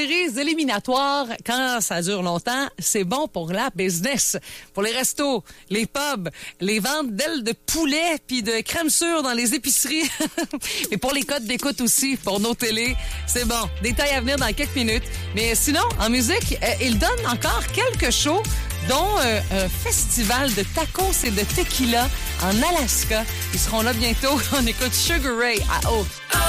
séries éliminatoires, quand ça dure longtemps, c'est bon pour la business. Pour les restos, les pubs, les ventes d'ailes de poulet puis de crème sûre dans les épiceries. Et pour les codes d'écoute aussi, pour nos télés, c'est bon. Détails à venir dans quelques minutes. Mais sinon, en musique, il donne encore quelques shows, dont un festival de tacos et de tequila en Alaska. Ils seront là bientôt. On écoute Sugar Ray à Haute.